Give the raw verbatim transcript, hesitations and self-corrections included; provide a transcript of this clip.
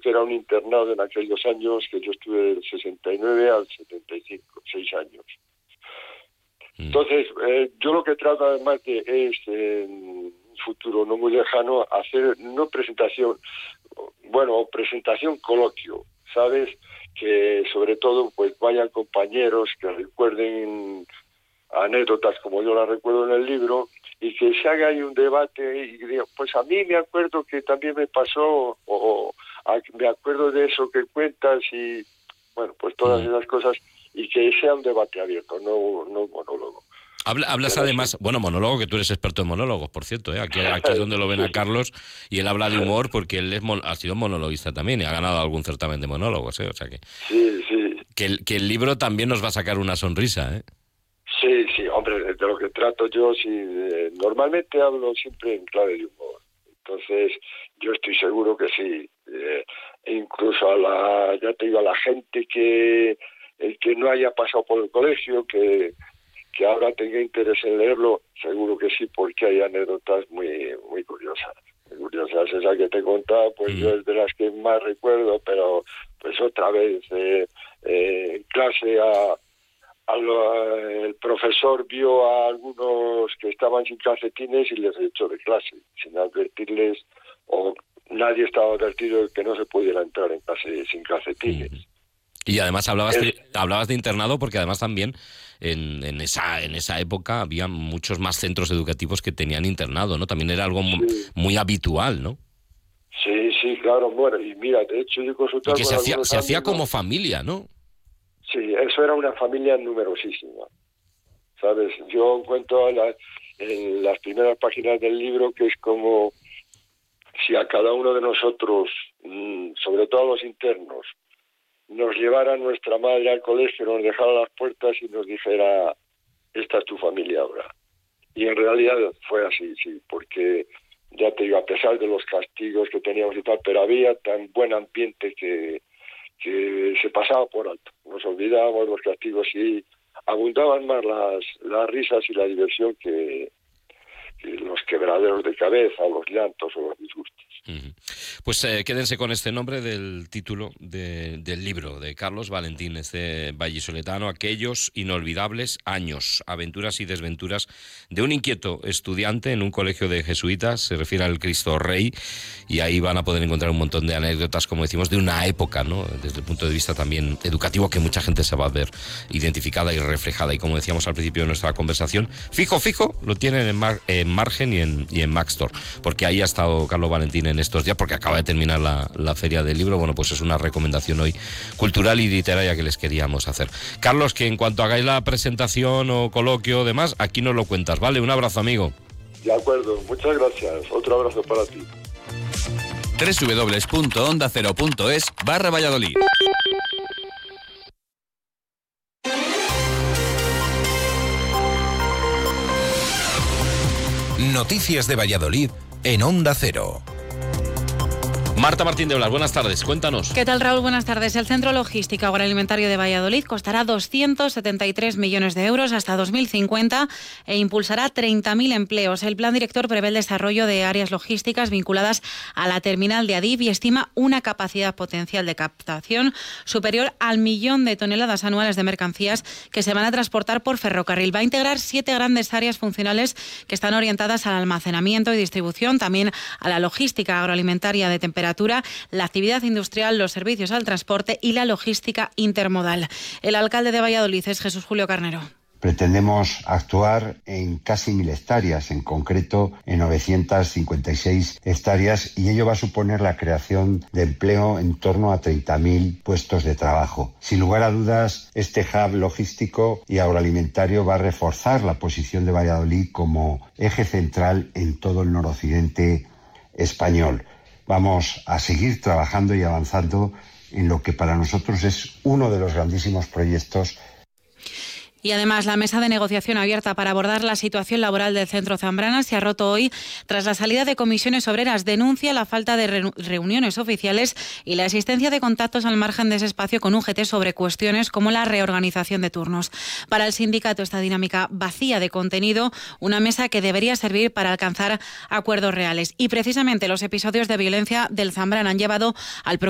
que era un internado en aquellos años, que yo estuve del sesenta y nueve al setenta y cinco, seis años. Entonces, eh, yo lo que trato además de es, en un futuro no muy lejano, hacer no presentación, bueno, presentación coloquio, ¿sabes? Que sobre todo pues vayan compañeros que recuerden anécdotas como yo las recuerdo en el libro, y que se haga ahí un debate y diga, pues a mí me acuerdo que también me pasó, o a, me acuerdo de eso que cuentas, y bueno, pues todas esas cosas, y que sea un debate abierto, no, no un monólogo. Habla, hablas Pero además, sí. bueno, monólogo, que tú eres experto en monólogos, por cierto, ¿eh? aquí, aquí es donde lo ven a Carlos, y él habla de humor porque él es mon, ha sido monologuista también y ha ganado algún certamen de monólogos, ¿eh? O sea que, sí, sí. Que, el, que el libro también nos va a sacar una sonrisa, ¿eh? Sí, sí, hombre, de lo que trato yo, sí, eh, normalmente hablo siempre en clave de humor, entonces yo estoy seguro que sí, eh, incluso a la, ya te digo, a la gente que, el que no haya pasado por el colegio, que que ahora tenga interés en leerlo, seguro que sí, porque hay anécdotas muy muy curiosas. Muy curiosas, esa que te he contado, pues mm. yo es de las que más recuerdo, pero pues otra vez eh, eh, en clase a, a lo, el profesor vio a algunos que estaban sin calcetines y les echó de clase, sin advertirles, o nadie estaba advertido de que no se pudiera entrar en clase sin calcetines. Mm. Y además hablabas de, hablabas de internado porque además también en, en esa en esa época había muchos más centros educativos que tenían internado, ¿no? También era algo sí. muy habitual, ¿no? Sí, sí, claro, bueno, y mira, de hecho yo consultaba... Y que se hacía, se hacía como familia, ¿no? Sí, eso era una familia numerosísima, ¿sabes? Yo cuento a la, en las primeras páginas del libro que es como si a cada uno de nosotros, sobre todo a los internos, nos llevara nuestra madre al colegio, nos dejara las puertas y nos dijera, esta es tu familia ahora. Y en realidad fue así, sí, porque ya te digo, a pesar de los castigos que teníamos y tal, pero había tan buen ambiente que, que se pasaba por alto. Nos olvidábamos los castigos y abundaban más las, las risas y la diversión que, que los quebraderos de cabeza, los llantos o los disgustos. Uh-huh. Pues eh, quédense con este nombre del título de, del libro de Carlos Valentín, este vallisoletano, Aquellos inolvidables años, aventuras y desventuras de un inquieto estudiante en un colegio de jesuitas, se refiere al Cristo Rey, y ahí van a poder encontrar un montón de anécdotas, como decimos, de una época, ¿no? Desde el punto de vista también educativo, que mucha gente se va a ver identificada y reflejada, y como decíamos al principio de nuestra conversación, fijo, fijo, lo tienen en, Mar, en Margen y en, y en Maxtor, porque ahí ha estado Carlos Valentín en estos días, porque acaba de terminar la, la feria del libro. Bueno, pues es una recomendación hoy cultural y literaria que les queríamos hacer. Carlos, que en cuanto hagáis la presentación o coloquio o demás, aquí nos lo cuentas, ¿vale? Un abrazo, amigo. De acuerdo, muchas gracias. Otro abrazo para ti. doble u doble u doble u punto onda cero punto es barra Valladolid. Noticias de Valladolid en Onda Cero. Marta Martín de Blas, buenas tardes, cuéntanos. ¿Qué tal, Raúl? Buenas tardes. El Centro Logístico Agroalimentario de Valladolid costará doscientos setenta y tres millones de euros hasta dos mil cincuenta e impulsará treinta mil empleos. El plan director prevé el desarrollo de áreas logísticas vinculadas a la terminal de Adif y estima una capacidad potencial de captación superior al millón de toneladas anuales de mercancías que se van a transportar por ferrocarril. Va a integrar siete grandes áreas funcionales que están orientadas al almacenamiento y distribución, también a la logística agroalimentaria de temperatura, la actividad industrial, los servicios al transporte y la logística intermodal. El alcalde de Valladolid es Jesús Julio Carnero. Pretendemos actuar en casi mil hectáreas, en concreto en novecientas cincuenta y seis hectáreas, y ello va a suponer la creación de empleo en torno a treinta mil puestos de trabajo. Sin lugar a dudas, este hub logístico y agroalimentario va a reforzar la posición de Valladolid como eje central en todo el noroccidente español. Vamos a seguir trabajando y avanzando en lo que para nosotros es uno de los grandísimos proyectos. Y además, la mesa de negociación abierta para abordar la situación laboral del Centro Zambrana se ha roto hoy tras la salida de comisiones obreras. Denuncia la falta de re- reuniones oficiales y la existencia de contactos al margen de ese espacio con U G T sobre cuestiones como la reorganización de turnos. Para el sindicato, esta dinámica vacía de contenido, una mesa que debería servir para alcanzar acuerdos reales. Y precisamente los episodios de violencia del Zambrana han llevado al